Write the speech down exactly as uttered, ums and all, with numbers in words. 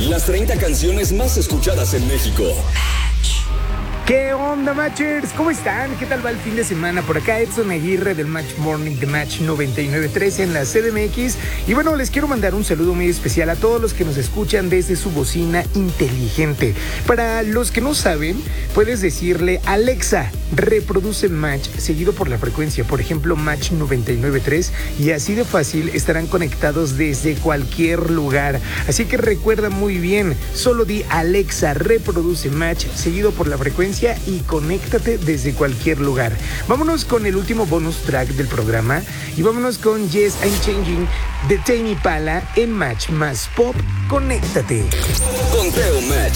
Las treinta canciones más escuchadas en México. ¿Qué onda, Matchers? ¿Cómo están? ¿Qué tal va el fin de semana? Por acá Edson Aguirre del Match Morning de Match noventa y nueve punto tres en la C D M X. Y bueno, les quiero mandar un saludo muy especial a todos los que nos escuchan desde su bocina inteligente. Para los que no saben, puedes decirle: Alexa, reproduce Match, seguido por la frecuencia, por ejemplo, Match noventa y nueve punto tres, y así de fácil estarán conectados desde cualquier lugar. Así que recuerda muy bien, solo di: Alexa, reproduce Match, seguido por la frecuencia, y conéctate desde cualquier lugar. Vámonos con el último bonus track del programa y vámonos con Yes, I'm Changing de Tame Impala en Match Más Pop. Conéctate. Conteo Match.